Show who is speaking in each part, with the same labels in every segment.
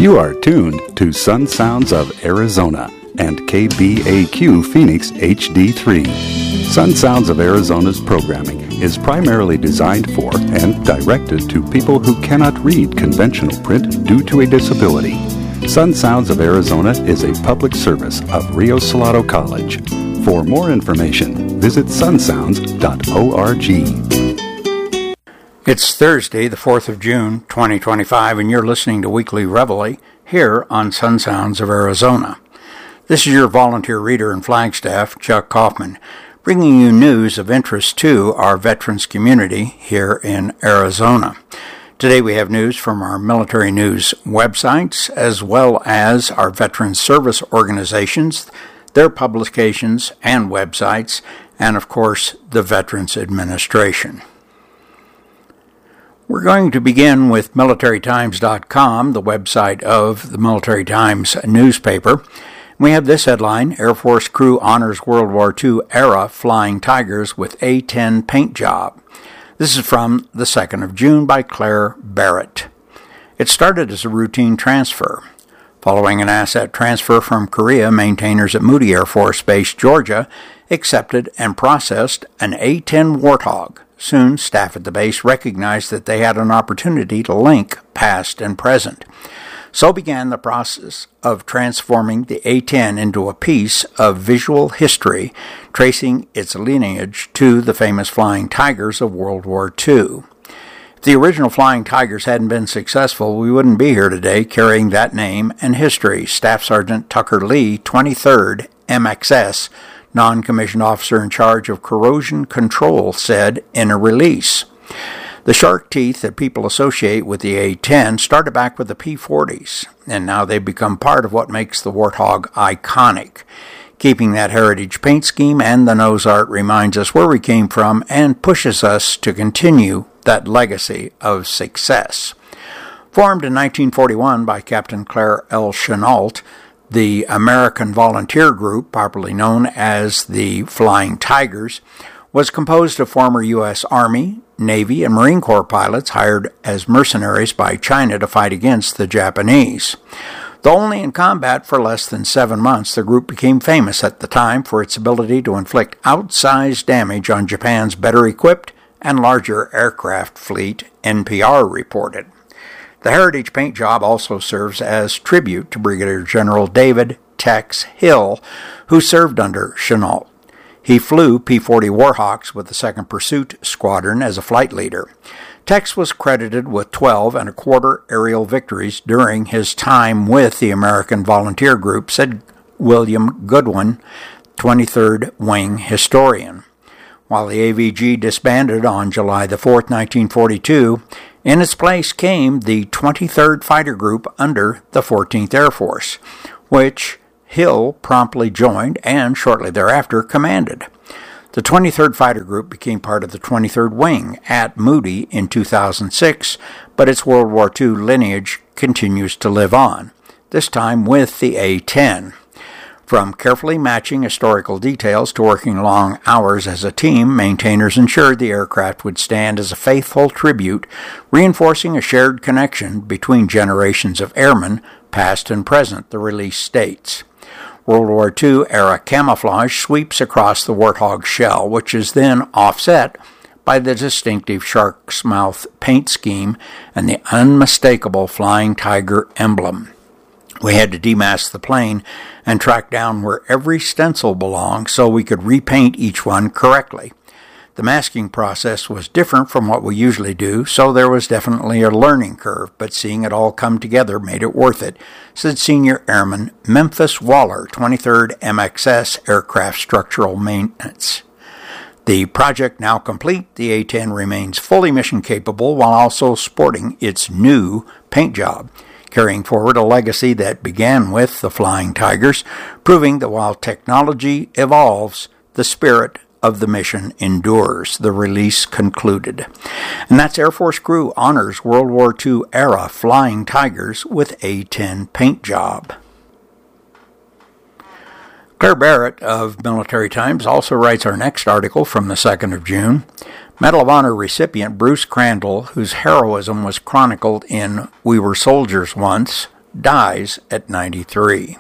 Speaker 1: You are tuned to Sun Sounds of Arizona and KBAQ Phoenix HD3. Sun Sounds of Arizona's programming is primarily designed for and directed to people who cannot read conventional print due to a disability. Sun Sounds of Arizona is a public service of Rio Salado College. For more information, visit sunsounds.org.
Speaker 2: It's Thursday, the 4th of June, 2025, and you're listening to Weekly Reveille here on Sun Sounds of Arizona. This is your volunteer reader in Flagstaff, Chuck Kaufman, bringing you news of interest to our veterans community here in Arizona. Today we have news from our military news websites, as well as our veterans service organizations, their publications and websites, and of course the Veterans Administration. We're going to begin with MilitaryTimes.com, the website of the Military Times newspaper. We have this headline: Air Force crew honors World War II era Flying Tigers with A-10 paint job. This is from the 2nd of June by Claire Barrett. It started as a routine transfer. Following an asset transfer from Korea, maintainers at Moody Air Force Base, Georgia, accepted and processed an A-10 Warthog. Soon, staff at the base recognized that they had an opportunity to link past and present. So began the process of transforming the A-10 into a piece of visual history, tracing its lineage to the famous Flying Tigers of World War II. If the original Flying Tigers hadn't been successful, we wouldn't be here today carrying that name and history, Staff Sergeant Tucker Lee, 23rd MXS, non-commissioned officer in charge of corrosion control, said in a release. The shark teeth that people associate with the A-10 started back with the P-40s, and now they've become part of what makes the Warthog iconic. Keeping that heritage paint scheme and the nose art reminds us where we came from and pushes us to continue that legacy of success. Formed in 1941 by Captain Claire L. Chenault, the American Volunteer Group, popularly known as the Flying Tigers, was composed of former U.S. Army, Navy, and Marine Corps pilots hired as mercenaries by China to fight against the Japanese. Though only in combat for less than 7 months, the group became famous at the time for its ability to inflict outsized damage on Japan's better-equipped and larger aircraft fleet, NPR reported. The heritage paint job also serves as tribute to Brigadier General David Tex Hill, who served under Chenault. He flew P-40 Warhawks with the 2nd Pursuit Squadron as a flight leader. Tex was credited with 12 and a quarter aerial victories during his time with the American Volunteer Group, said William Goodwin, 23rd Wing historian. While the AVG disbanded on July the 4th, 1942, in its place came the 23rd Fighter Group under the 14th Air Force, which Hill promptly joined and shortly thereafter commanded. The 23rd Fighter Group became part of the 23rd Wing at Moody in 2006, but its World War II lineage continues to live on, this time with the A-10. From carefully matching historical details to working long hours as a team, maintainers ensured the aircraft would stand as a faithful tribute, reinforcing a shared connection between generations of airmen, past and present, the release states. World War II-era camouflage sweeps across the Warthog shell, which is then offset by the distinctive shark's mouth paint scheme and the unmistakable Flying Tiger emblem. We had to demask the plane and track down where every stencil belonged so we could repaint each one correctly. The masking process was different from what we usually do, so there was definitely a learning curve, but seeing it all come together made it worth it, said Senior Airman Memphis Waller, 23rd MXS Aircraft Structural Maintenance. The project now complete, the A-10 remains fully mission capable while also sporting its new paint job, carrying forward a legacy that began with the Flying Tigers, proving that while technology evolves, the spirit of the mission endures, the release concluded. And that's Air Force crew honors World War II era Flying Tigers with A-10 paint job. Claire Barrett of Military Times also writes our next article from the 2nd of June. Medal of Honor recipient Bruce Crandall, whose heroism was chronicled in We Were Soldiers Once, dies at 93.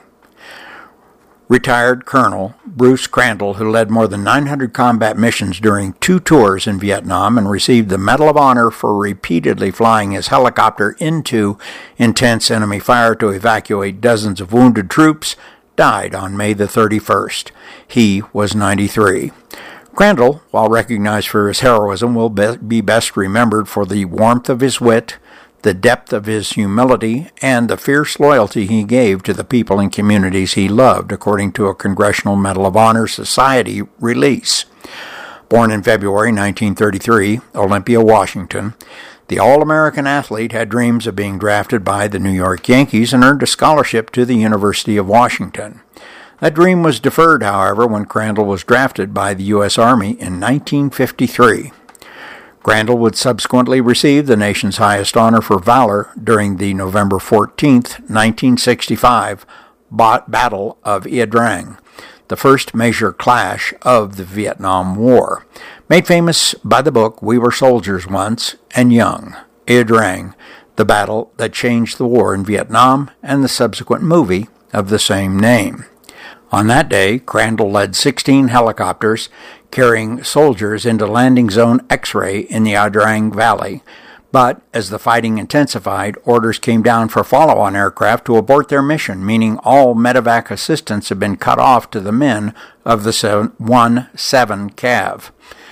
Speaker 2: Retired Colonel Bruce Crandall, who led more than 900 combat missions during 2 tours in Vietnam and received the Medal of Honor for repeatedly flying his helicopter into intense enemy fire to evacuate dozens of wounded troops, died on May the 31st. He was 93. Crandall, while recognized for his heroism, will be best remembered for the warmth of his wit, the depth of his humility, and the fierce loyalty he gave to the people and communities he loved, according to a Congressional Medal of Honor Society release. Born in February 1933, Olympia, Washington, the All-American athlete had dreams of being drafted by the New York Yankees and earned a scholarship to the University of Washington. That dream was deferred, however, when Crandall was drafted by the U.S. Army in 1953. Crandall would subsequently receive the nation's highest honor for valor during the November 14, 1965 Battle of Ia Drang, the first major clash of the Vietnam War. Made famous by the book We Were Soldiers Once and Young, Ia Drang, the battle that changed the war in Vietnam, and the subsequent movie of the same name. On that day, Crandall led 16 helicopters carrying soldiers into Landing Zone X-ray in the Ia Drang Valley, but as the fighting intensified, orders came down for follow-on aircraft to abort their mission, meaning all medevac assistance had been cut off to the men of the 1-7 Cav.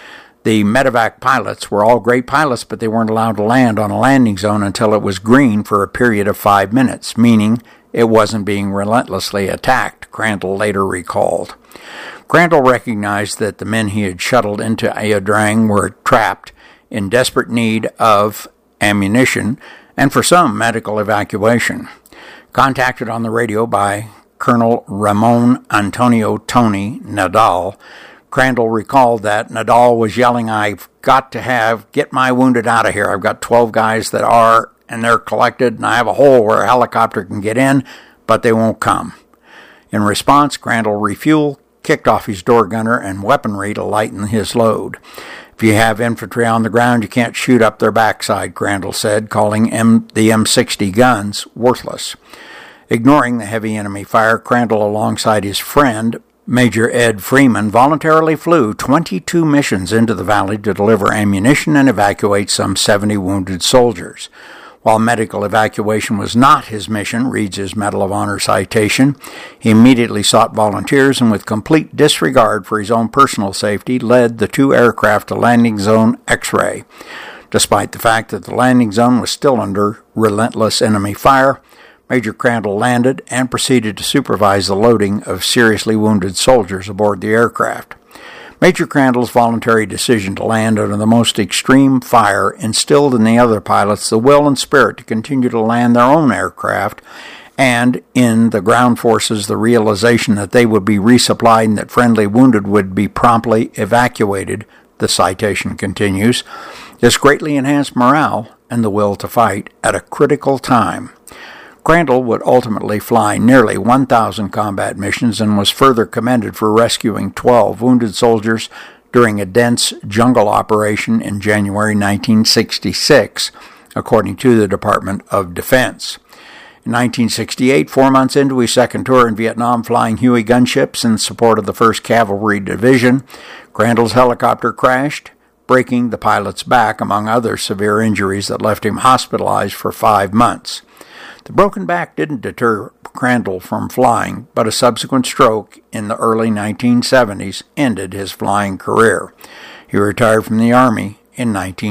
Speaker 2: The medevac pilots were all great pilots, but they weren't allowed to land on a landing zone until it was green for a period of 5 minutes, meaning it wasn't being relentlessly attacked, Crandall later recalled. Crandall recognized that the men he had shuttled into Ia Drang were trapped, in desperate need of ammunition, and for some, medical evacuation. Contacted on the radio by Colonel Ramon Antonio Tony Nadal, Crandall recalled that Nadal was yelling, "I've got to get my wounded out of here. I've got 12 guys that are, and they're collected, and I have a hole where a helicopter can get in, but they won't come." In response, Crandall refueled, kicked off his door gunner and weaponry to lighten his load. "If you have infantry on the ground, you can't shoot up their backside," Crandall said, calling the M60 guns worthless. Ignoring the heavy enemy fire, Crandall, alongside his friend, Major Ed Freeman, voluntarily flew 22 missions into the valley to deliver ammunition and evacuate some 70 wounded soldiers. While medical evacuation was not his mission, reads his Medal of Honor citation, he immediately sought volunteers and, with complete disregard for his own personal safety, led the 2 aircraft to Landing Zone X-ray. Despite the fact that the landing zone was still under relentless enemy fire, Major Crandall landed and proceeded to supervise the loading of seriously wounded soldiers aboard the aircraft. Major Crandall's voluntary decision to land under the most extreme fire instilled in the other pilots the will and spirit to continue to land their own aircraft, and in the ground forces the realization that they would be resupplied and that friendly wounded would be promptly evacuated, the citation continues. This greatly enhanced morale and the will to fight at a critical time. Crandall would ultimately fly nearly 1,000 combat missions and was further commended for rescuing 12 wounded soldiers during a dense jungle operation in January 1966, according to the Department of Defense. In 1968, 4 months into his second tour in Vietnam flying Huey gunships in support of the 1st Cavalry Division, Crandall's helicopter crashed, breaking the pilot's back, among other severe injuries that left him hospitalized for 5 months. The broken back didn't deter Crandall from flying, but a subsequent stroke in the early 1970s ended his flying career. He retired from the Army in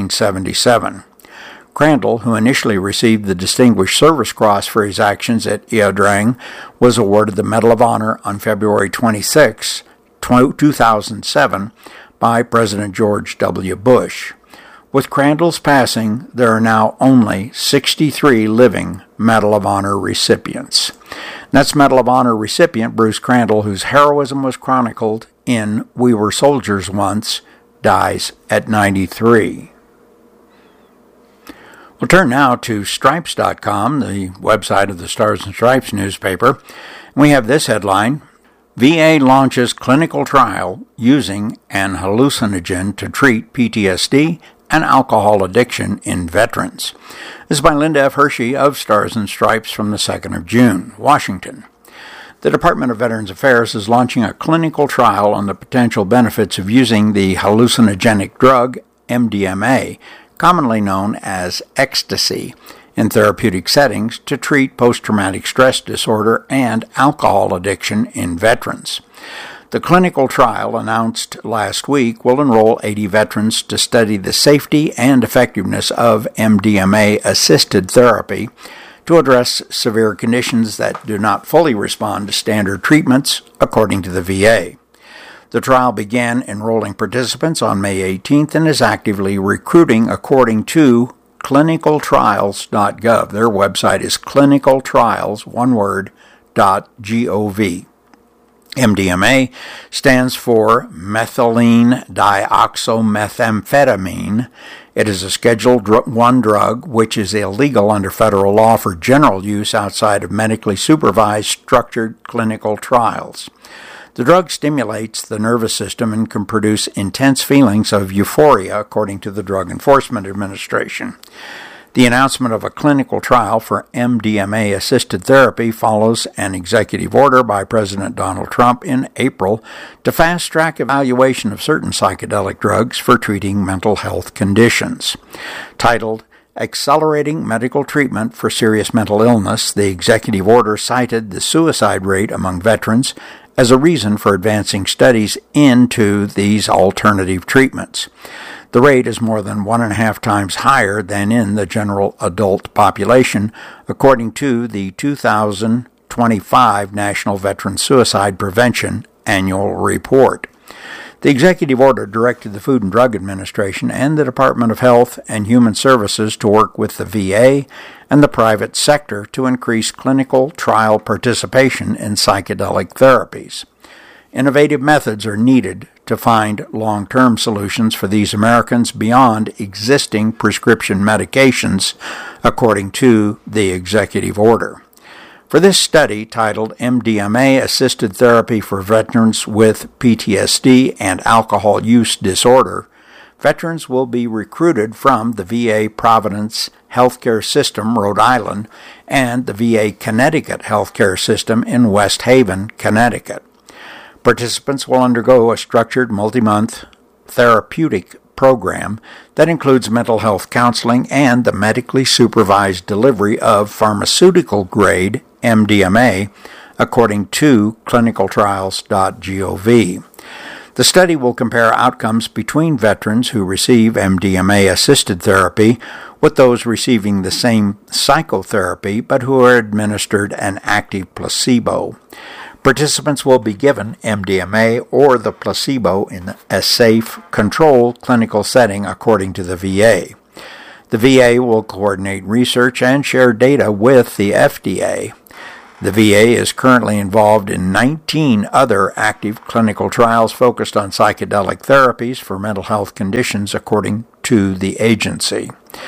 Speaker 2: 1977. Crandall, who initially received the Distinguished Service Cross for his actions at Ia Drang, was awarded the Medal of Honor on February 26, 2007 by President George W. Bush. With Crandall's passing, there are now only 63 living Medal of Honor recipients. That's Medal of Honor recipient Bruce Crandall, whose heroism was chronicled in We Were Soldiers Once, dies at 93. We'll turn now to Stripes.com, the website of the Stars and Stripes newspaper. We have this headline: VA launches clinical trial using an hallucinogen to treat PTSD and alcohol addiction in veterans. This is by Linda F. Hershey of Stars and Stripes from the 2nd of June, Washington. The Department of Veterans Affairs is launching a clinical trial on the potential benefits of using the hallucinogenic drug MDMA, commonly known as ecstasy, in therapeutic settings to treat post-traumatic stress disorder and alcohol addiction in veterans. The clinical trial, announced last week, will enroll 80 veterans to study the safety and effectiveness of MDMA-assisted therapy to address severe conditions that do not fully respond to standard treatments, according to the VA. The trial began enrolling participants on May 18th and is actively recruiting, according to clinicaltrials.gov. Their website is clinicaltrials.gov. MDMA stands for methylene dioxymethamphetamine. It is a Schedule I drug, which is illegal under federal law for general use outside of medically supervised structured clinical trials. The drug stimulates the nervous system and can produce intense feelings of euphoria, according to the Drug Enforcement Administration. The announcement of a clinical trial for MDMA-assisted therapy follows an executive order by President Donald Trump in April to fast-track evaluation of certain psychedelic drugs for treating mental health conditions. Titled Accelerating Medical Treatment for Serious Mental Illness, the executive order cited the suicide rate among veterans as a reason for advancing studies into these alternative treatments. The rate is more than 1.5 times higher than in the general adult population, according to the 2025 National Veteran Suicide Prevention Annual Report. The executive order directed the Food and Drug Administration and the Department of Health and Human Services to work with the VA and the private sector to increase clinical trial participation in psychedelic therapies. Innovative methods are needed to find long-term solutions for these Americans beyond existing prescription medications, according to the executive order. For this study, titled MDMA-Assisted Therapy for Veterans with PTSD and Alcohol Use Disorder, veterans will be recruited from the VA Providence Healthcare System, Rhode Island, and the VA Connecticut Healthcare System in West Haven, Connecticut. Participants will undergo a structured multi-month therapeutic program that includes mental health counseling and the medically supervised delivery of pharmaceutical-grade MDMA, according to clinicaltrials.gov. The study will compare outcomes between veterans who receive MDMA-assisted therapy with those receiving the same psychotherapy but who are administered an active placebo. Participants will be given MDMA or the placebo in a safe, controlled clinical setting, according to the VA. The VA will coordinate research and share data with the FDA. The VA is currently involved in 19 other active clinical trials focused on psychedelic therapies for mental health conditions, according to the agency.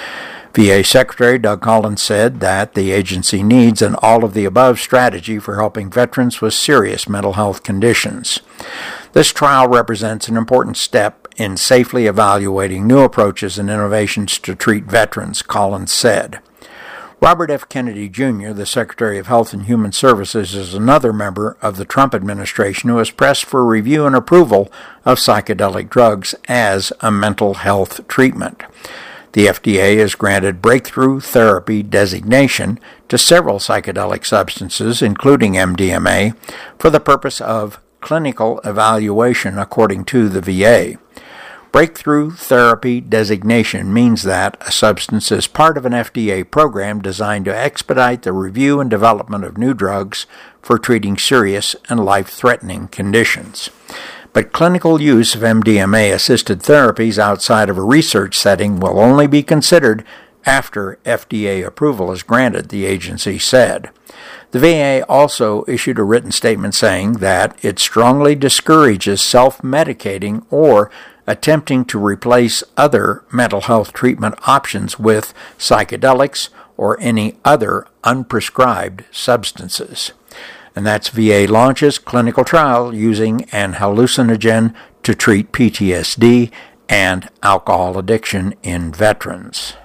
Speaker 2: VA Secretary Doug Collins said that the agency needs an all-of-the-above strategy for helping veterans with serious mental health conditions. This trial represents an important step in safely evaluating new approaches and innovations to treat veterans, Collins said. Robert F. Kennedy, Jr., the Secretary of Health and Human Services, is another member of the Trump administration who has pressed for review and approval of psychedelic drugs as a mental health treatment. The FDA has granted breakthrough therapy designation to several psychedelic substances, including MDMA, for the purpose of clinical evaluation, according to the VA. Breakthrough therapy designation means that a substance is part of an FDA program designed to expedite the review and development of new drugs for treating serious and life-threatening conditions. But clinical use of MDMA-assisted therapies outside of a research setting will only be considered after FDA approval is granted, the agency said. The VA also issued a written statement saying that it strongly discourages self-medicating or attempting to replace other mental health treatment options with psychedelics or any other unprescribed substances. And that's VA launches clinical trial using an hallucinogen to treat PTSD and alcohol addiction in veterans.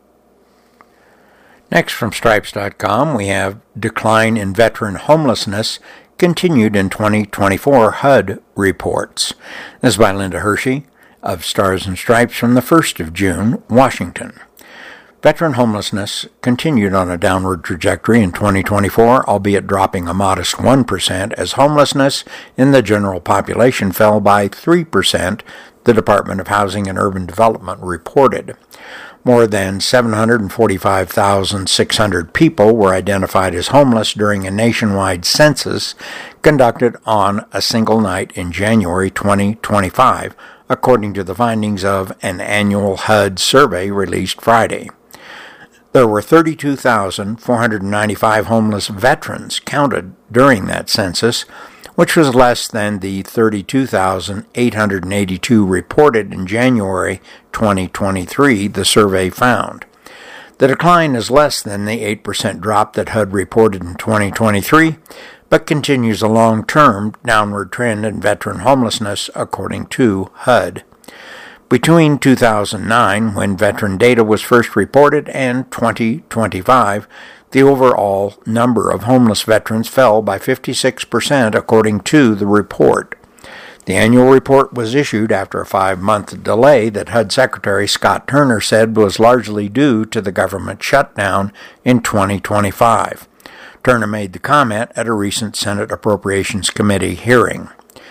Speaker 2: Next, from Stripes.com, we have decline in veteran homelessness continued in 2024 HUD reports. This is by Linda Hershey of Stars and Stripes from the 1st of June, Washington. Veteran homelessness continued on a downward trajectory in 2024, albeit dropping a modest 1%, as homelessness in the general population fell by 3%, the Department of Housing and Urban Development reported. More than 745,600 people were identified as homeless during a nationwide census conducted on a single night in January 2025, according to the findings of an annual HUD survey released Friday. There were 32,495 homeless veterans counted during that census, which was less than the 32,882 reported in January 2023, the survey found. The decline is less than the 8% drop that HUD reported in 2023, but continues a long-term downward trend in veteran homelessness, according to HUD. Between 2009, when veteran data was first reported, and 2025, the overall number of homeless veterans fell by 56%, according to the report. The annual report was issued after a 5-month delay that HUD Secretary Scott Turner said was largely due to the government shutdown in 2025. Turner made the comment at a recent Senate Appropriations Committee hearing.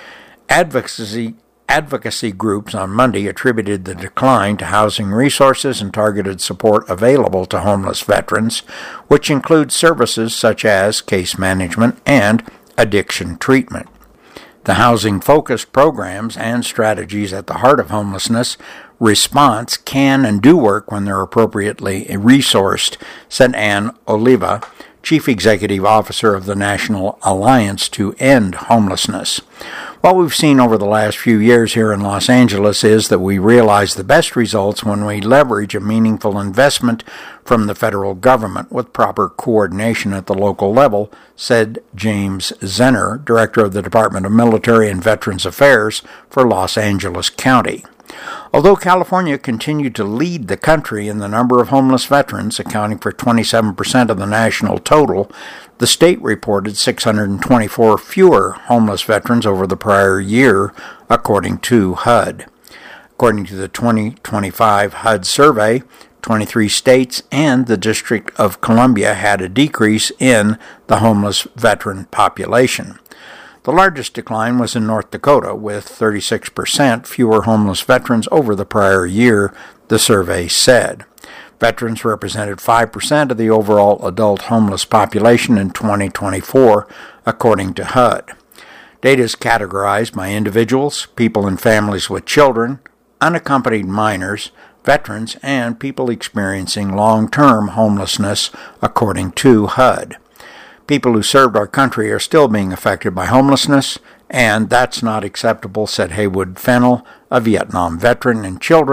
Speaker 2: Advocacy groups on Monday attributed the decline to housing resources and targeted support available to homeless veterans, which includes services such as case management and addiction treatment. The housing-focused programs and strategies at the heart of homelessness response can and do work when they're appropriately resourced, said Ann Oliva, Chief Executive Officer of the National Alliance to End Homelessness. What we've seen over the last few years here in Los Angeles is that we realize the best results when we leverage a meaningful investment from the federal government with proper coordination at the local level, said James Zenner, Director of the Department of Military and Veterans Affairs for Los Angeles County. Although California continued to lead the country in the number of homeless veterans, accounting for 27% of the national total, the state reported 624 fewer homeless veterans over the prior year, according to HUD. According to the 2025 HUD survey, 23 states and the District of Columbia had a decrease in the homeless veteran population. The largest decline was in North Dakota, with 36% fewer homeless veterans over the prior year, the survey said. Veterans represented 5% of the overall adult homeless population in 2024, according to HUD. Data is categorized by individuals, people and families with children, unaccompanied minors, veterans, and people experiencing long-term homelessness, according to HUD. People who served our country are still being affected by homelessness, and that's not acceptable, said Haywood Fennell, a Vietnam veteran, and children